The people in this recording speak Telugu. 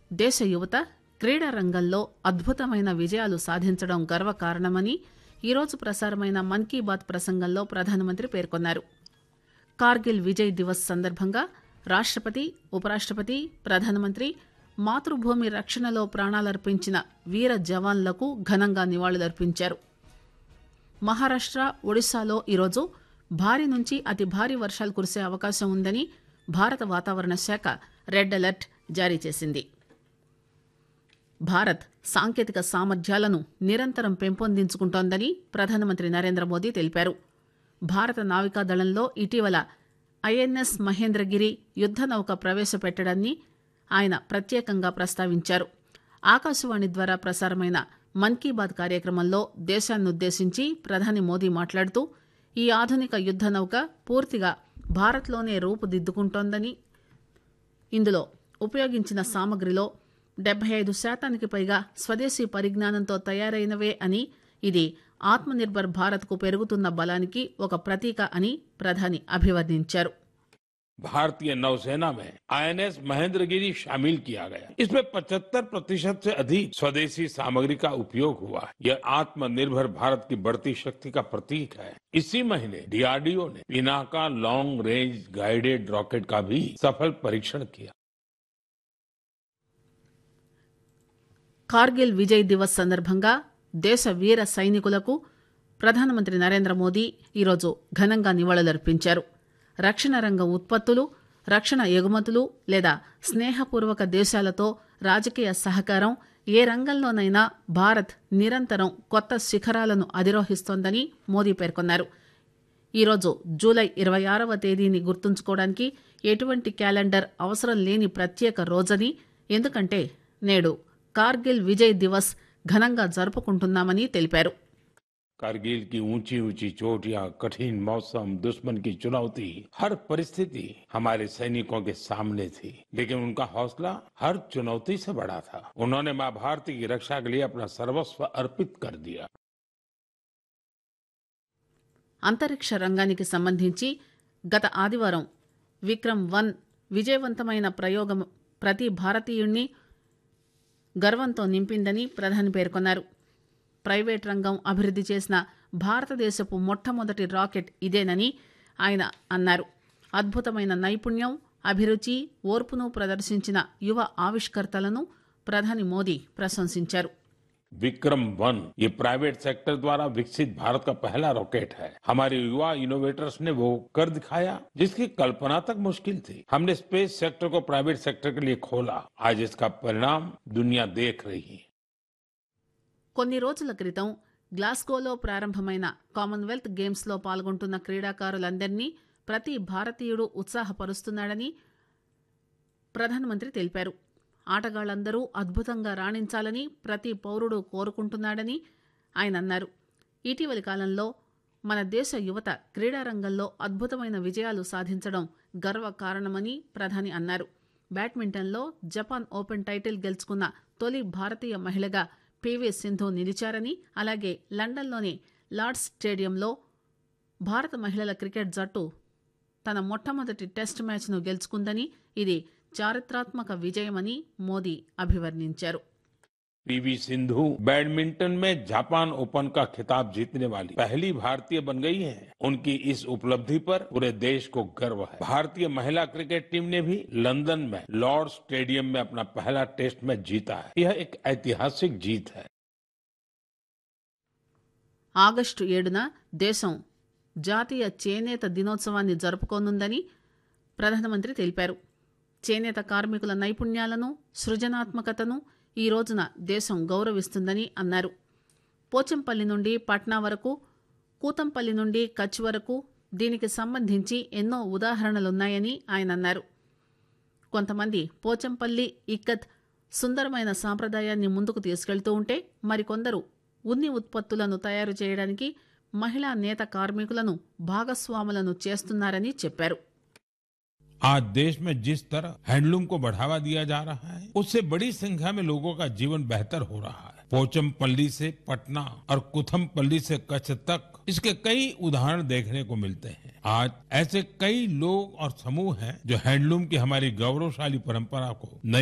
దేశ యువత క్రీడా రంగంలో అద్భుతమైన విజయాలు సాధించడం గర్వకారణమని ఈరోజు ప్రసారమైన మన్ కీ బాత్ ప్రసంగంలో ప్రధానమంత్రి పేర్కొన్నారు. కార్గిల్ విజయ్ దివస్ సందర్భంగా రాష్టపతి, ఉపరాష్టపతి, ప్రధానమంత్రి మాతృభూమి రక్షణలో ప్రాణాలర్పించిన వీర జవాన్లకు ఘనంగా నివాళులర్పించారు. మహారాష్ట, ఒడిశాలో ఈరోజు భారీ నుంచి అతి భారీ వర్షాలు కురిసే అవకాశం ఉందని భారత వాతావరణ శాఖ రెడ్ అలర్ట్ జారీ చేసింది. భారత్ సాంకేతిక సామర్థ్యాలను నిరంతరం పెంపొందించుకుంటోందని ప్రధానమంత్రి నరేంద్ర మోదీ తెలిపారు. భారత నావికాదళంలో ఇటీవల ఐఎన్ఎస్ మహేంద్రగిరి యుద్ద నౌక ప్రవేశపెట్టడాన్ని ఆయన ప్రత్యేకంగా ప్రస్తావించారు. ఆకాశవాణి ద్వారా ప్రసారమైన మన్ కీ బాత్ కార్యక్రమంలో దేశాన్నుద్దేశించి ప్రధాని మోదీ మాట్లాడుతూ ఈ ఆధునిక యుద్ద నౌక పూర్తిగా భారత్లోనే రూపుదిద్దుకుంటోందని, ఇందులో ఉపయోగించిన సామగ్రిలో 75% పైగా స్వదేశీ పరిజ్ఞానంతో తయారైనవే అని, ఇది ఆత్మనిర్భర్ భారత్కు పెరుగుతున్న బలానికి ఒక ప్రతీక అని ప్రధాని అభివర్ణించారు. भारतीय नौसेना में आईएनएस महेंद्रगिरी शामिल किया गया. इसमें 75% से अधिक स्वदेशी सामग्री का उपयोग हुआ है. यह आत्मनिर्भर भारत की बढ़ती शक्ति का प्रतीक है. इसी महीने डीआरडीओ ने Pinaka long range guided rocket का भी सफल परीक्षण किया. కార్గిల్ విజయ్ దివస్ సందర్భంగా దేశ వీర సైనికులకు ప్రధానమంత్రి నరేంద్ర మోదీ ఈరోజు ఘనంగా నివాళులర్పించారు. రక్షణ రంగ ఉత్పత్తులు, రక్షణ ఎగుమతులు లేదా స్నేహపూర్వక దేశాలతో రాజకీయ సహకారం ఏ రంగంలోనైనా భారత్ నిరంతరం కొత్త శిఖరాలను అధిరోహిస్తోందని మోదీ పేర్కొన్నారు. ఈరోజు జూలై 26వ తేదీని గుర్తుంచుకోవడానికి ఎటువంటి క్యాలెండర్ అవసరం లేని ప్రత్యేక రోజని, ఎందుకంటే నేడు కార్గిల్ విజయ్ దివస్ ఘనంగా జరుపుకుంటున్నామని తెలిపారు. कारगिल की ऊंची ऊंची चोटियां, कठिन मौसम, दुश्मन की चुनौती, हर परिस्थिति हमारे सैनिकों के सामने थी, लेकिन उनका हौसला हर चुनौती से बड़ा था. उन्होंने मां भारती की रक्षा के लिए अपना सर्वस्व अर्पित कर दिया. అంతరిక్ష రంగానికి సంబంధించి గత ఆదివారం విక్రమ్-1 విజయవంతమైన ప్రయోగం ప్రతి భారతీయుణ్ణి గర్వంతో నింపిందని ప్రధాని పేర్కొన్నారు. ప్రైవేట్ రంగం అభివృద్ది చేసిన భారతదేశపు మొట్టమొదటి రాకెట్ ఇదేనని ఆయన అన్నారు. అద్భుతమైన నైపుణ్యం, అభిరుచి, ఓర్పును ప్రదర్శించిన యువ ఆవిష్కర్తలను ప్రధాని మోదీ ప్రశంసించారు. विक्रम-1 ये प्राइवेट सेक्टर द्वारा विकसित भारत का पहला रॉकेट है. हमारे युवा इनोवेटर्स ने वो कर दिखाया जिसकी कल्पना तक मुश्किल थी. हमने स्पेस सेक्टर को प्राइवेट सेक्टर के लिए खोला. आज इसका परिणाम दुनिया देख रही है. కొన్ని రోజుల క్రితం గ్లాస్గోలో ప్రారంభమైన కామన్వెల్త్ గేమ్స్లో పాల్గొంటున్న క్రీడాకారులందరినీ ప్రతి భారతీయుడు ఉత్సాహపరుస్తున్నాడని ప్రధానమంత్రి తెలిపారు. ఆటగాళ్లందరూ అద్భుతంగా రాణించాలని ప్రతి పౌరుడు కోరుకుంటున్నాడని ఆయన అన్నారు. ఇటీవలి కాలంలో మన దేశ యువత క్రీడారంగంలో అద్భుతమైన విజయాలు సాధించడం గర్వకారణమని ప్రధాని అన్నారు. బ్యాడ్మింటన్లో జపాన్ ఓపెన్ టైటిల్ గెలుచుకున్న తొలి భారతీయ మహిళగా పివి సింధు నిలిచారని, అలాగే లండన్లోని లార్డ్స్ స్టేడియంలో భారత మహిళల క్రికెట్ జట్టు తన మొట్టమొదటి టెస్ట్ మ్యాచ్ను గెలుచుకుందని, ఇది చారిత్రాత్మక విజయమని మోదీ అభివర్ణించారు. पीवी सिंधु बैडमिंटन में जापान ओपन का खिताब जीतने वाली पहली भारतीय बन गई हैं. उनकी इस उपलब्धि पर पूरे देश को गर्व है. भारतीय महिला क्रिकेट टीम ने भी लंदन में लॉर्ड्स स्टेडियम में अपना पहला टेस्ट मैच जीता है. यह एक ऐतिहासिक जीत है. ఆగస్టు 7న దేశం జాతీయ చేనేత దినోత్సవాన్ని జరుపుకోనుందని ప్రధానమంత్రి తెలిపారు. చేనేత కార్మికుల నైపుణ్యాలను, సృజనాత్మకతను ఈ రోజున దేశం గౌరవిస్తుందని అన్నారు. పోచంపల్లి నుండి పట్నా వరకు, కూతంపల్లి నుండి కచ్ వరకు దీనికి సంబంధించి ఎన్నో ఉదాహరణలున్నాయని ఆయన అన్నారు. కొంతమంది పోచంపల్లి ఇక్కత్ సుందరమైన సాంప్రదాయాన్ని ముందుకు తీసుకెళ్తూ ఉంటే, మరికొందరు ఉన్ని ఉత్పత్తులను తయారు చేయడానికి మహిళా నేత కార్మికులను భాగస్వాములను చేస్తున్నారని చెప్పారు. आज देश में जिस तरह हैंडलूम को बढ़ावा दिया जा रहा है, उससे बड़ी संख्या में लोगों का जीवन बेहतर हो रहा है. पोचमपल्ली से पटना और कुथमपल्ली से कच्छ तक इसके कई उदाहरण देखने को मिलते हैं. आज ऐसे कई लोग और समूह हैं जो हैंडलूम की हमारी गौरवशाली परंपरा को नई